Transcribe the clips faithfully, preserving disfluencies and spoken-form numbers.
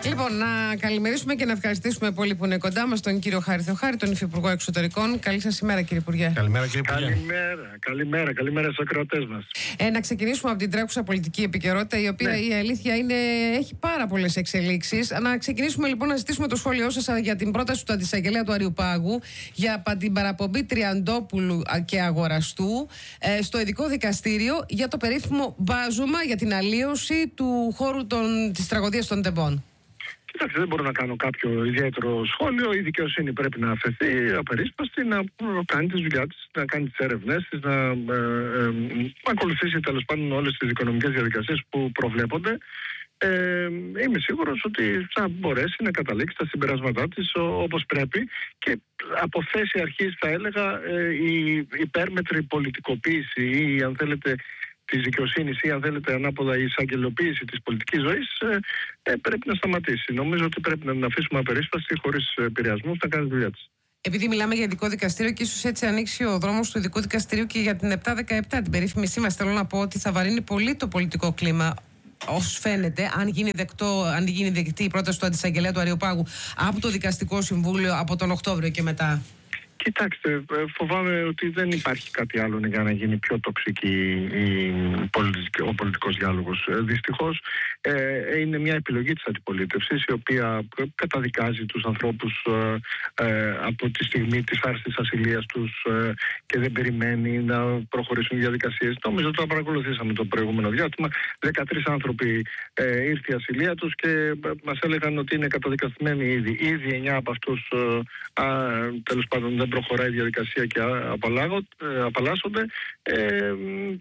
Λοιπόν, να καλημερίσουμε και να ευχαριστήσουμε πολύ που είναι κοντά μας τον κύριο Χάρη Θεοχάρη, τον Υφυπουργό Εξωτερικών. Καλή σας ημέρα, κύριε Υπουργέ. Καλημέρα, κύριε Υπουργέ. Καλημέρα, καλημέρα, καλημέρα στους ακροατές μας. Ε, να ξεκινήσουμε από την τρέχουσα πολιτική επικαιρότητα, η οποία, ναι, η αλήθεια είναι, έχει πάρα πολλές εξελίξεις. Να ξεκινήσουμε λοιπόν να ζητήσουμε το σχόλιο σας για την πρόταση του Αντισαγγελέα του Αριουπάγου για την παραπομπή Τριαντόπουλου και Αγοραστού ε, στο ειδικό δικαστήριο για το περίφημο μπάζωμα για την αλλίωση του χώρου των, της τραγωδίας των Τεμπών. Κοιτάξτε, δεν μπορώ να κάνω κάποιο ιδιαίτερο σχόλιο. Η δικαιοσύνη πρέπει να αφαιθεί απερίσπαστη, να κάνει τη δουλειά της, να κάνει τις έρευνές της, να ε, ε, ε, ακολουθήσει τέλος πάντων όλες τις δικονομικές διαδικασίες που προβλέπονται. Ε, είμαι σίγουρος ότι θα μπορέσει να καταλήξει τα συμπεράσματά της όπως πρέπει και από θέση αρχής, θα έλεγα, ε, η υπέρμετρη πολιτικοποίηση ή, αν θέλετε, της δικαιοσύνης ή, αν θέλετε, ανάποδα η εισαγγελοποίηση της πολιτικής ζωής ε, ε, πρέπει να σταματήσει. Νομίζω ότι πρέπει να την αφήσουμε απερίσπαστη, χωρίς επηρεασμούς, να κάνει τη δουλειά της. Επειδή μιλάμε για ειδικό δικαστήριο και ίσως έτσι ανοίξει ο δρόμος του ειδικού δικαστηρίου και για την επτά δεκαεπτά, την περίφημη σύμβαση, θέλω να πω ότι θα βαρύνει πολύ το πολιτικό κλίμα. Ως φαίνεται, αν γίνει, δεκτό, αν γίνει δεκτή η πρόταση του Αντισαγγελέα του Αριουπάγου από το Δικαστικό Συμβούλιο από τον Οκτώβριο και μετά. Κοιτάξτε, φοβάμαι ότι δεν υπάρχει κάτι άλλο για να γίνει πιο τοξική ο πολιτικός διάλογος. Δυστυχώς ε, είναι μια επιλογή της αντιπολίτευσης, η οποία καταδικάζει τους ανθρώπους ε, ε, από τη στιγμή της άρσης της ασυλίας τους ε, και δεν περιμένει να προχωρήσουν διαδικασίες. Νομίζω ότι το παρακολουθήσαμε το προηγούμενο διάστημα. δεκατρείς άνθρωποι ε, ήρθε η ασυλία τους και μας έλεγαν ότι είναι καταδικασμένοι ήδη. Ήδη εννιά από αυτούς ε, ε, τέλος πάντων δεν προχωράει η διαδικασία και απαλλάσσονται. Ε,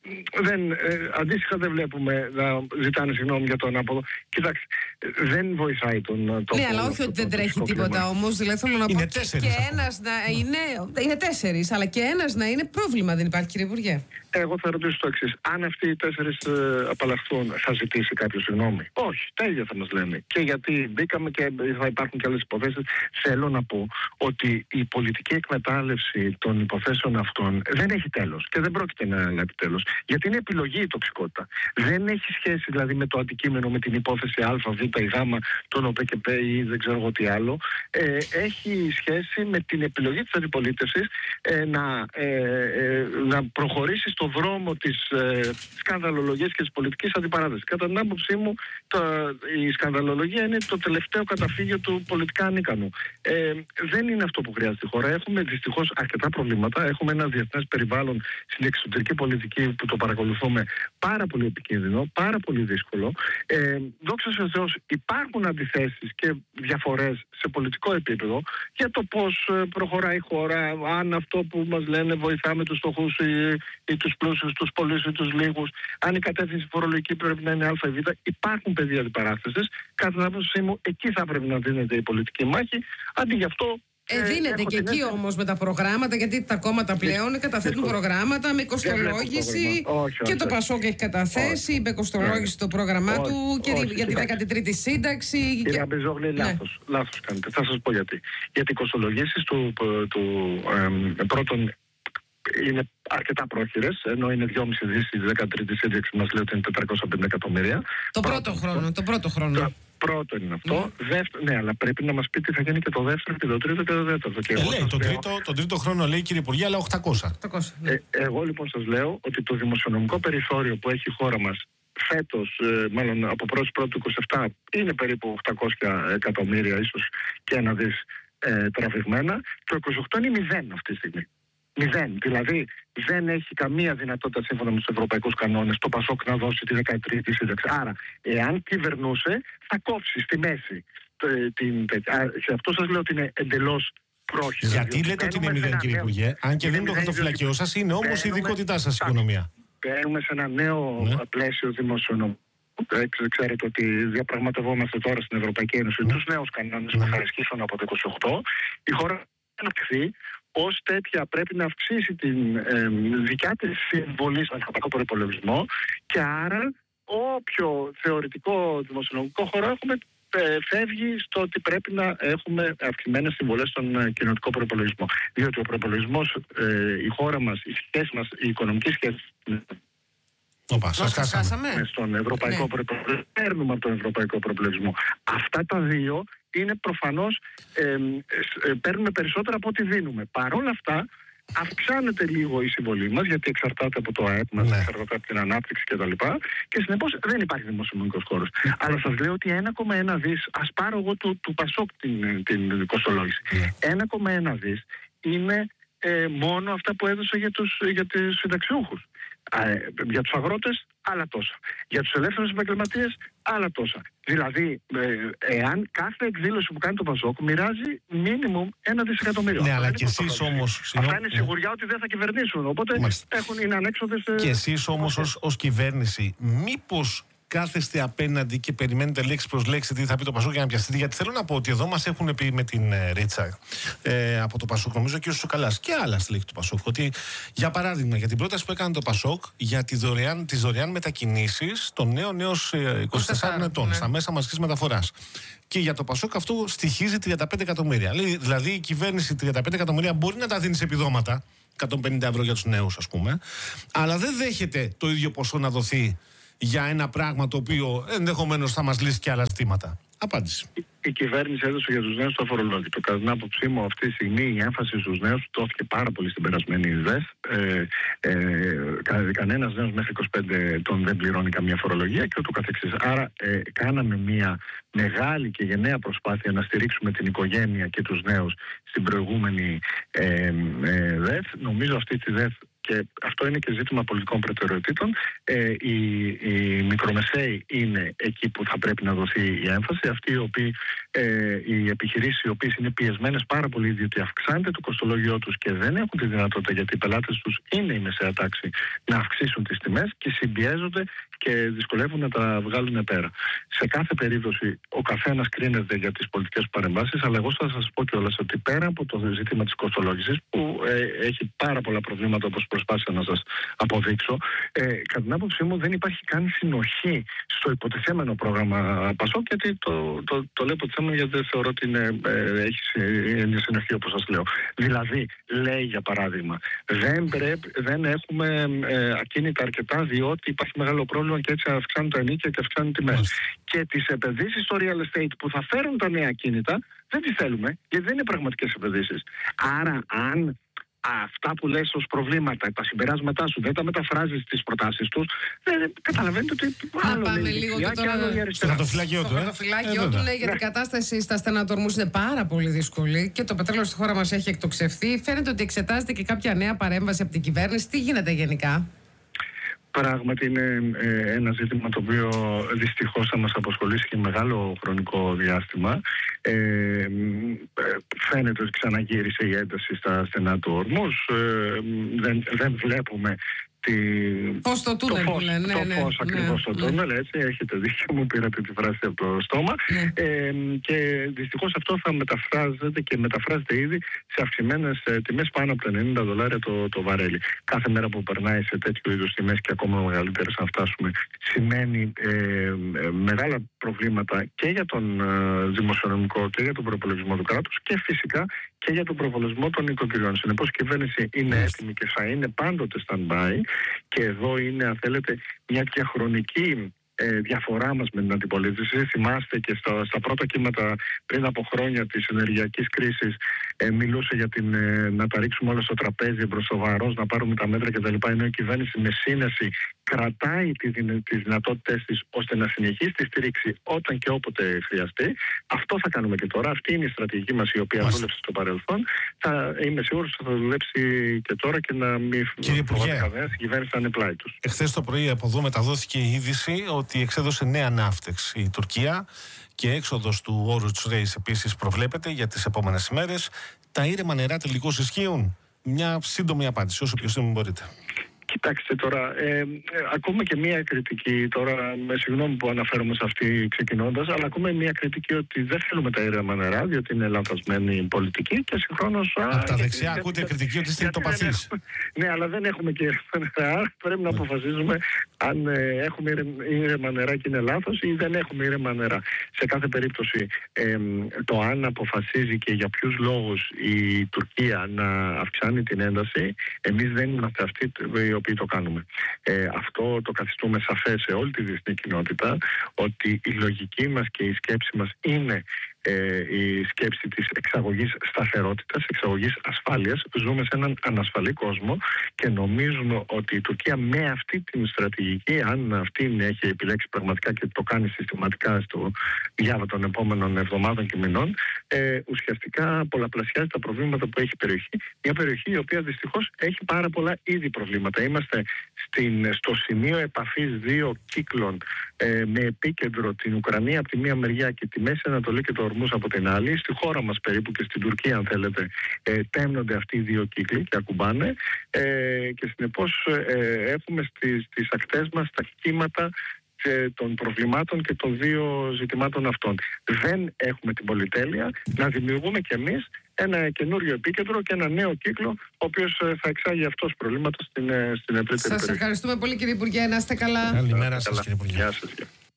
δεν, ε, αντίστοιχα δεν βλέπουμε να ζητάνε συγγνώμη για τον ανάποδο. Κοιτάξτε, δεν βοηθάει τον τόπο. Ναι, αλλά όχι ότι δεν τρέχει τίποτα όμως. Δηλαδή θέλω να πω και ένας να είναι, είναι τέσσερις, αλλά και ένας να είναι πρόβλημα δεν υπάρχει, κύριε Υπουργέ. Εγώ θα ρωτήσω το εξής. Αν αυτοί οι τέσσερις ε, απαλλαχθούν, θα ζητήσει κάποιο συγγνώμη? Όχι, τα ίδια θα μας λένε. Και γιατί μπήκαμε και θα υπάρχουν και άλλες υποθέσεις. Θέλω να πω ότι η πολιτική εκμετάλλευση των υποθέσεων αυτών δεν έχει τέλος και δεν πρόκειται να έχει τέλος. Γιατί είναι επιλογή η τοξικότητα. Δεν έχει σχέση δηλαδή με το αντικείμενο, με την υπόθεση Α, Β ή Γ, τον ΟΠΕΚΕΠ ή δεν ξέρω εγώ τι άλλο. Ε, έχει σχέση με την επιλογή της αντιπολίτευσης ε, να, ε, ε, να προχωρήσει στον δρόμο της ε, σκανδαλολογίας και της πολιτικής αντιπαράθεσης. Κατά την άποψή μου, το, η σκανδαλολογία είναι το τελευταίο καταφύγιο του πολιτικά ανίκανου. Ε, δεν είναι αυτό που χρειάζεται η χώρα. Έχουμε δυστυχώς αρκετά προβλήματα. Έχουμε ένα διεθνές περιβάλλον στην εξωτερική πολιτική που το παρακολουθούμε πάρα πολύ επικίνδυνο, πάρα πολύ δύσκολο. Ε, δόξα τω Θεώ, υπάρχουν αντιθέσεις και διαφορές σε πολιτικό επίπεδο για το πώς προχωράει η χώρα, αν αυτό που μας λένε βοηθάμε τους φτωχούς ή, ή τους πλούσιους, τους πολλούς ή τους λίγους, αν η κατεύθυνση φορολογική πρέπει να είναι Α ή Β. Υπάρχουν πεδία αντιπαράθεσης. Κατά την άποψή μου, εκεί θα πρέπει να δίνεται η πολιτική μάχη. Αντί γι' αυτό. Ε, δίνεται και εκεί όμως με τα προγράμματα, γιατί τα κόμματα πλέον καταθέτουν προγράμματα με κοστολόγηση και το Πασόκ έχει καταθέσει με κοστολόγηση το πρόγραμμά του και για τη δέκατη τρίτη σύνταξη. Κύριε Αμπεζόγλη, λάθος, λάθος κάνετε. Θα σας πω γιατί. Γιατί οι κοστολογήσεις του, του ε, πρώτον είναι αρκετά πρόχειρες, ενώ είναι δυόμισι δις η δέκατη τρίτη σύνταξη, μας λέει ότι είναι τετρακόσια πενήντα εκατομμύρια. Το πρώτο χρόνο, το πρώτο χρόνο. Πρώτο είναι αυτό. Mm. Δεύτερο, ναι, αλλά πρέπει να μας πει τι θα γίνει και το δεύτερο και το τρίτο και το τέταρτο. Και ε, λέει, το, λέω... τρίτο, το τρίτο χρόνο λέει, κύριε Υπουργέ, αλλά οκτακόσια. οκτακόσια ναι. ε, εγώ λοιπόν σας λέω ότι το δημοσιονομικό περιθώριο που έχει η χώρα μας φέτος, ε, μάλλον από πρώτη πρώτη είκοσι επτά, είναι περίπου οκτακόσια εκατομμύρια, ίσως και ένα δις ε, τραβηγμένα. Το είκοσι οκτώ είναι μηδέν αυτή τη στιγμή. Μηδέν. Δηλαδή δεν έχει καμία δυνατότητα σύμφωνα με τους ευρωπαϊκούς κανόνες το Πασόκ να δώσει τη δέκατη τρίτη σύνταξη. Άρα, εάν κυβερνούσε, θα κόψει στη μέση την τέτοια. Σε αυτό σας λέω ότι είναι εντελώς πρόχειρο. Γιατί λέτε ότι είναι μηδέν, κύριε Υπουργέ? Αν και δεν είναι το χαρτοφυλακείο σας, είναι όμως η ειδικότητά σας η οικονομία. Μπαίνουμε σε ένα νέο ναι. πλαίσιο δημοσιονομικού. Ξέρετε ότι διαπραγματευόμαστε τώρα στην Ευρωπαϊκή Ένωση ναι. τους νέους κανόνες ναι. που θα ισχύσουν από το είκοσι οκτώ. Η χώρα θα αναπτυχθεί. Ως τέτοια πρέπει να αυξήσει την ε, δικιά της συμβολή στον ευρωπαϊκό προϋπολογισμό και άρα όποιο θεωρητικό δημοσιονομικό χώρο έχουμε ε, φεύγει στο ότι πρέπει να έχουμε αυξημένες συμβολές στον ε, κοινοτικό προϋπολογισμό. Διότι ο προϋπολογισμός, ε, η χώρα μας, η σχέση μας, η οικονομική σχέση Οπα, σας χάσαμε. Στον ευρωπαϊκό ναι. προπολογισμό. Παίρνουμε από τον ευρωπαϊκό προπολογισμό. Αυτά τα δύο είναι προφανώς ε, ε, παίρνουμε περισσότερα από ό,τι δίνουμε. Παρ' όλα αυτά, αυξάνεται λίγο η συμβολή μας, γιατί εξαρτάται από το ΑΕΠ μας, ναι. εξαρτάται από την ανάπτυξη κτλ. Και συνεπώς δεν υπάρχει δημοσιονομικός χώρος. Mm. Αλλά σας λέω ότι ένα κόμμα ένα δις, ας πάρω εγώ του, του Πασόκ την, την κοστολόγηση. Mm. ένα κόμμα ένα δις είναι ε, μόνο αυτά που έδωσε για τους, για τους συνταξιούχους. Ε, για τους αγρότες, άλλα τόσα. Για τους ελεύθερους επαγγελματίες, άλλα τόσα. Δηλαδή, ε, εάν κάθε εκδήλωση που κάνει το Πασόκ μοιράζει μίνιμουμ ένα δισεκατομμύριο. Ναι, αλλά και εσείς όμως... Αυτά είναι σιγουριά ότι δεν θα κυβερνήσουν, οπότε έχουν, είναι ανέξοδες... Ε, και εσείς όμως ως, ως κυβέρνηση, μήπως κάθεστε απέναντι και περιμένετε λέξη προς λέξη τι θα πει το Πασόκ για να πιαστείτε? Γιατί θέλω να πω ότι εδώ μας έχουν πει με την ε, Ρίτσα ε, από το Πασόκ, νομίζω και ο Σοκαλάς και άλλα στελέχη του Πασόκ, ότι για παράδειγμα για την πρόταση που έκανε το Πασόκ για τη δωρεάν, τις δωρεάν μετακινήσεις των νέων έως ε, είκοσι τεσσάρων ετών ναι. στα μέσα μαζικής μεταφοράς. Και για το Πασόκ αυτό στοιχίζει τριάντα πέντε εκατομμύρια. Δηλαδή η κυβέρνηση τριάντα πέντε εκατομμύρια μπορεί να τα δίνει σε επιδόματα, εκατόν πενήντα ευρώ για τους νέους ας πούμε, αλλά δεν δέχεται το ίδιο ποσό να δοθεί για ένα πράγμα το οποίο ενδεχομένως θα μας λύσει και άλλα ζητήματα. Απάντηση. Η, η κυβέρνηση έδωσε για τους νέους το αφορολόγητο. Κατά την άποψή μου, αυτή τη στιγμή η έμφαση στους νέους δόθηκε πάρα πολύ στην περασμένη ΔΕΘ. Ε, ε, κα, κανένας νέος μέχρι είκοσι πέντε ετών δεν πληρώνει καμία φορολογία και ούτω καθεξής. Άρα ε, κάναμε μια μεγάλη και γενναία προσπάθεια να στηρίξουμε την οικογένεια και τους νέους στην προηγούμενη ε, ε, ΔΕΘ. Νομίζω αυτή τη ΔΕΘ, και αυτό είναι και ζήτημα πολιτικών προτεραιοτήτων, ε, οι, οι μικρομεσαίοι είναι εκεί που θα πρέπει να δοθεί η έμφαση. Αυτοί οι οποίοι, ε, οι επιχειρήσεις οι οποίες είναι πιεσμένες πάρα πολύ διότι αυξάνεται το κοστολόγιο τους και δεν έχουν τη δυνατότητα, γιατί οι πελάτες τους είναι η μεσαία τάξη, να αυξήσουν τις τιμές και συμπιέζονται και δυσκολεύουν να τα βγάλουν πέρα. Σε κάθε περίπτωση ο καθένας κρίνεται για τις πολιτικές παρεμβάσεις, αλλά εγώ θα σας πω κιόλας ότι πέρα από το ζήτημα της κοστολόγησης, που ε, έχει πάρα πολλά προβλήματα όπως προσπάθησα να σας αποδείξω, ε, κατά την άποψή μου δεν υπάρχει καν συνοχή στο υποτιθέμενο πρόγραμμα Πασόκ, γιατί το, το, το λέω υποτιθέμενο γιατί δεν θεωρώ ότι είναι, ε, έχει μια συνοχή όπως σας λέω. Δηλαδή, λέει για παράδειγμα, δεν, πρέπει, δεν έχουμε ε, ακίνητα αρκετά διότι υπάρχει μεγάλο πρόβλημα και έτσι αυξάνουν τα ενίκια και αυξάνουν τιμές. Και τις επενδύσεις στο real estate που θα φέρουν τα νέα ακίνητα δεν τις θέλουμε, γιατί δεν είναι πραγματικές επενδύσεις. Άρα, αν αυτά που λες ως προβλήματα, τα συμπεράσματά σου δεν τα μεταφράζεις στις προτάσεις τους, δεν καταλαβαίνετε ότι άλλο πάμε λέει λίγο δεξιά και και άλλο τώρα αριστερά. Στο χαρτοφυλάκιο του, Στο ε? χαρτοφυλάκιο ε, του, ναι, γιατί η κατάσταση στα στενατορμούς είναι πάρα πολύ δύσκολη και το πετρέλαιο στη χώρα μας έχει εκτοξευθεί. Φαίνεται ότι εξετάζεται και κάποια νέα παρέμβαση από την κυβέρνηση. Τι γίνεται γενικά? Πράγματι είναι ε, ένα ζήτημα το οποίο δυστυχώς θα μας απασχολήσει και μεγάλο χρονικό διάστημα. Ε, ε, φαίνεται ότι ξαναγύρισε η ένταση στα στενά του ορμούς. Ε, δεν, δεν βλέπουμε τη... Πώς το τούνελ το που λένε, ναι, το ναι, φως ναι, ακριβώς το ναι. τούνελ, έτσι, έχετε δίκιο, μου πήρατε τη φράση από το στόμα. Ναι. Ε, και δυστυχώς αυτό θα μεταφράζεται και μεταφράζεται ήδη σε αυξημένες ε, τιμές πάνω από τα ενενήντα δολάρια το, το βαρέλι. Κάθε μέρα που περνάει σε τέτοιου είδους τιμές και ακόμα μεγαλύτερες αν φτάσουμε, σημαίνει ε, ε, μεγάλα προβλήματα και για τον ε, δημοσιονομικό και για τον προπολογισμό του κράτους και φυσικά και για τον προπολογισμό των οικοκυριών. Συνεπώς η κυβέρνηση είναι έτοιμη και θα είναι πάντοτε stand-by, και εδώ είναι, αν θέλετε, μια διαχρονική ε, διαφορά μας με την αντιπολίτευση. Θυμάστε και στα, στα πρώτα κύματα πριν από χρόνια της ενεργειακής κρίσης ε, μιλούσε για την, ε, να τα ρίξουμε όλα στο τραπέζι μπροσοβαρός, να πάρουμε τα μέτρα κτλ. Ενώ η κυβέρνηση με σύνεση κρατάει τις δυνατότητες της ώστε να συνεχίσει τη στήριξη όταν και όποτε χρειαστεί. Αυτό θα κάνουμε και τώρα. Αυτή είναι η στρατηγική μας, η οποία δούλεψε στο παρελθόν. Θα, είμαι σίγουρος ότι θα δουλέψει και τώρα και να μην φοβάται κανένας. Η κυβέρνηση θα είναι πλάι τους. Εχθές το πρωί από εδώ μεταδόθηκε η είδηση ότι εξέδωσε νέα ναύτεξ η Τουρκία και έξοδος του Oruç Reis επίσης προβλέπεται για τις επόμενες ημέρες. Τα ήρεμα νερά τελικώς ισχύουν? Μια σύντομη απάντηση, όσο πιο σύντομη μπορείτε. Κοιτάξτε τώρα, ε, ε, ακούμε και μία κριτική, τώρα με συγγνώμη που αναφέρομαι σε αυτή ξεκινώντας, αλλά ακούμε μία κριτική ότι δεν θέλουμε τα ήρεμα νερά, διότι είναι λανθασμένη πολιτική και συγχρόνως... Από τα δεξιά ακούτε κριτική ότι είστε εκτοπαθείς. Ναι, αλλά δεν έχουμε και ήρεμα νερά, πρέπει να αποφασίζουμε αν ε, έχουμε ήρεμα νερά και είναι λάθος ή δεν έχουμε ήρεμα νερά. Σε κάθε περίπτωση ε, το αν αποφασίζει και για ποιους λόγους η Τουρκία να αυξάνει την ένταση, εμείς δεν είμαστε αυτοί οι οποίοι το κάνουμε. Ε, αυτό το καθιστούμε σαφές σε όλη τη διεθνή κοινότητα, ότι η λογική μας και η σκέψη μας είναι ε, η σκέψη της εξαγωγής σταθερότητας, εξαγωγής ασφάλειας. Ζούμε σε έναν ανασφαλή κόσμο και νομίζουμε ότι η Τουρκία με αυτή την στρατηγική, αν αυτήν έχει επιλέξει πραγματικά και το κάνει συστηματικά στο διάβα των επόμενων εβδομάδων και μηνών, ε, ουσιαστικά πολλαπλασιάζει τα προβλήματα που έχει η περιοχή. Μια περιοχή η οποία δυστυχώς έχει πάρα πολλά ήδη προβλήματα. Είμαστε στην, στο σημείο επαφής δύο κύκλων ε, με επίκεντρο την Ουκρανία από τη μία μεριά και τη Μέση Ανατολή και το Ορμούζ από την άλλη. Στη χώρα μας περίπου και στην Τουρκία, αν θέλετε, ε, τέμνονται αυτοί οι δύο κύκλοι και ακουμπάνε ε, και συνεπώς ε, έχουμε στις, στις ακτές μας τα κύματα των προβλημάτων και των δύο ζητημάτων αυτών. Δεν έχουμε την πολυτέλεια να δημιουργούμε κι εμείς ένα καινούριο επίκεντρο και ένα νέο κύκλο, ο οποίος θα εξάγει αυτός προβλήματα στην, στην ευρύτερη περιοχή. Σας ευχαριστούμε πολύ, κύριε Υπουργέ. Να είστε καλά. Καλημέρα σας, κύριε Υπουργέ. Γεια σας.